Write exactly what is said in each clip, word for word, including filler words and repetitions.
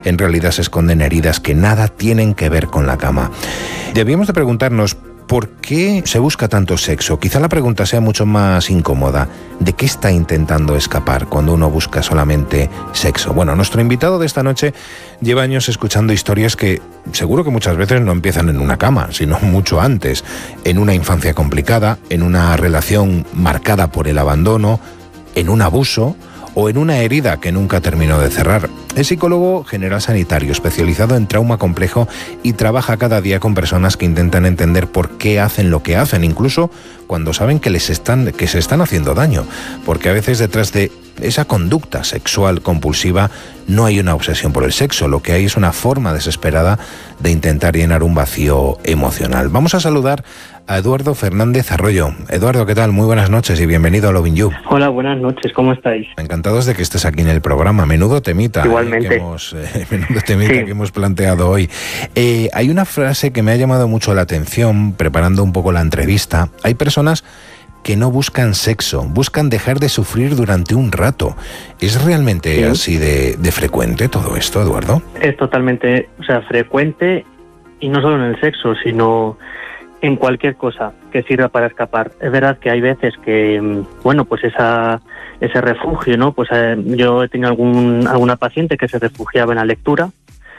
en realidad se esconden heridas que nada tienen que ver con la cama. Debíamos de preguntarnos ¿por qué se busca tanto sexo? Quizá la pregunta sea mucho más incómoda. ¿De qué está intentando escapar cuando uno busca solamente sexo? Bueno, nuestro invitado de esta noche lleva años escuchando historias que seguro que muchas veces no empiezan en una cama, sino mucho antes, en una infancia complicada, en una relación marcada por el abandono, en un abuso o en una herida que nunca terminó de cerrar. Es psicólogo general sanitario, especializado en trauma complejo y trabaja cada día con personas que intentan entender por qué hacen lo que hacen, incluso cuando saben que les están, que se están haciendo daño, porque a veces detrás de esa conducta sexual compulsiva no hay una obsesión por el sexo, lo que hay es una forma desesperada de intentar llenar un vacío emocional. Vamos a saludar a Eduardo Fernández Arroyo. Eduardo, ¿qué tal? Muy buenas noches y bienvenido a Lovin' You. Hola, buenas noches, ¿cómo estáis? Encantados de que estés aquí en el programa. Menudo temita. Igualmente. Eh, que hemos, eh, menudo temita sí. que hemos planteado hoy. Eh, hay una frase que me ha llamado mucho la atención, preparando un poco la entrevista. Hay personas que no buscan sexo, buscan dejar de sufrir durante un rato. ¿Es realmente sí. así de, de frecuente todo esto, Eduardo? Es totalmente, o sea, frecuente, y no solo en el sexo, sino en cualquier cosa que sirva para escapar. Es verdad que hay veces que, bueno, pues esa ese refugio, ¿no? Pues eh, yo he tenido algún alguna paciente que se refugiaba en la lectura,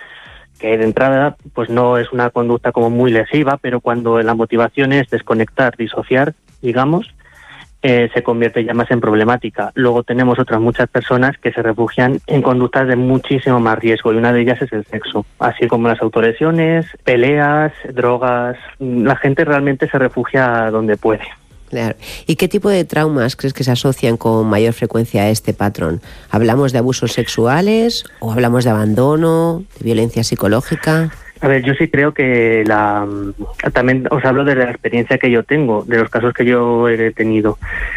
que de entrada pues no es una conducta como muy lesiva, pero cuando la motivación es desconectar, disociar, digamos, eh, se convierte ya más en problemática. Luego tenemos otras muchas personas que se refugian en conductas de muchísimo más riesgo, y una de ellas es el sexo, así como las autolesiones, peleas, drogas. La gente realmente se refugia donde puede. Claro. ¿Y qué tipo de traumas crees que se asocian con mayor frecuencia a este patrón? ¿Hablamos de abusos sexuales o hablamos de abandono, de violencia psicológica? A ver, yo sí creo que la también os hablo de la experiencia que yo tengo, de los casos que yo he tenido.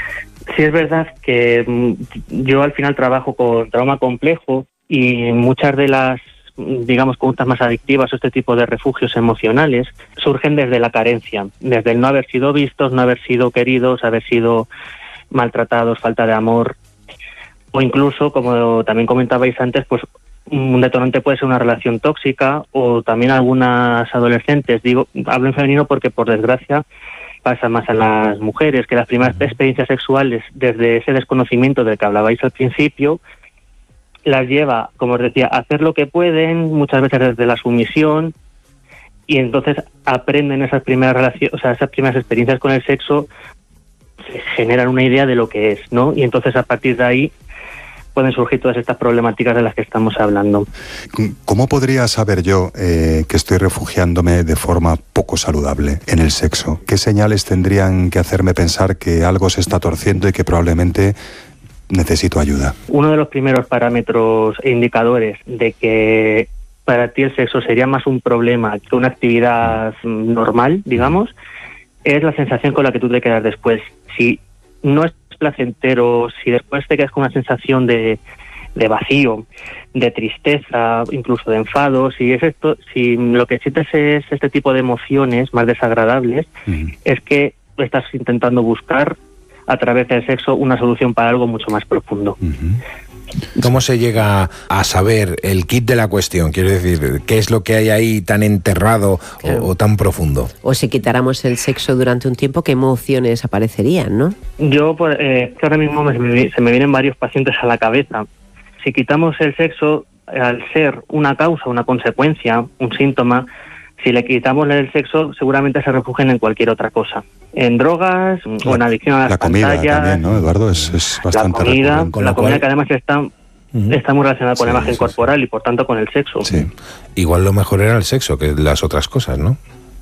Sí es verdad que yo al final trabajo con trauma complejo, y muchas de las, digamos, conductas más adictivas o este tipo de refugios emocionales surgen desde la carencia, desde el no haber sido vistos, no haber sido queridos, haber sido maltratados, falta de amor, o incluso, como también comentabais antes, pues un detonante puede ser una relación tóxica, o también algunas adolescentes, digo, hablo en femenino porque por desgracia pasa más a las mujeres, que las primeras experiencias sexuales, desde ese desconocimiento del que hablabais al principio, las lleva, como os decía, a hacer lo que pueden, muchas veces desde la sumisión, y entonces aprenden esas primeras relaciones, o sea, esas primeras experiencias con el sexo, se generan una idea de lo que es, ¿no? Y entonces a partir de ahí pueden surgir todas estas problemáticas de las que estamos hablando. ¿Cómo podría saber yo eh, que estoy refugiándome de forma poco saludable en el sexo? ¿Qué señales tendrían que hacerme pensar que algo se está torciendo y que probablemente necesito ayuda? Uno de los primeros parámetros e indicadores de que para ti el sexo sería más un problema que una actividad normal, digamos, es la sensación con la que tú te quedas después. Si no es placentero, si después te quedas con una sensación de, de vacío, de tristeza, incluso de enfado, si es esto, si lo que sientes es este tipo de emociones más desagradables, uh-huh. es que estás intentando buscar a través del sexo una solución para algo mucho más profundo. Uh-huh. ¿Cómo se llega a saber el kit de la cuestión? Quiero decir, ¿qué es lo que hay ahí tan enterrado claro. o, o tan profundo? O si quitáramos el sexo durante un tiempo, ¿qué emociones aparecerían, no? Yo, pues, eh, que ahora mismo me, se me vienen varios pacientes a la cabeza. Si quitamos el sexo, al ser una causa, una consecuencia, un síntoma, si le quitamos el sexo, seguramente se refugien en cualquier otra cosa. En drogas, la, o en adicción a las la comida pantallas. También, ¿no, Eduardo? Es, es bastante La comida, recurrente. la comida cual... que además está, uh-huh. está muy relacionada con sí, la imagen sí, corporal sí. y por tanto con el sexo. Sí. Igual lo mejor era el sexo que las otras cosas, ¿no?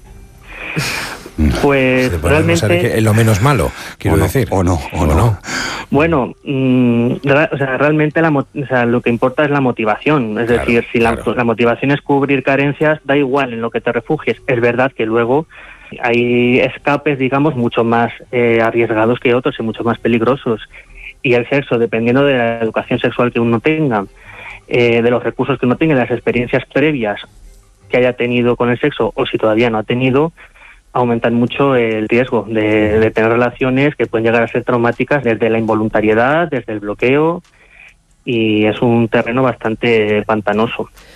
Pues realmente... Es lo menos malo, quiero o no, decir. O no, o no. no. Bueno, mmm, o sea, realmente la, o sea, lo que importa es la motivación. Es claro, decir, si la, claro. la motivación es cubrir carencias, da igual en lo que te refugies. Es verdad que luego hay escapes, digamos, mucho más eh, arriesgados que otros y mucho más peligrosos. Y el sexo, dependiendo de la educación sexual que uno tenga, eh, de los recursos que uno tenga, de las experiencias previas que haya tenido con el sexo, o si todavía no ha tenido, aumentan mucho el riesgo de, de tener relaciones que pueden llegar a ser traumáticas desde la involuntariedad, desde el bloqueo, y es un terreno bastante pantanoso.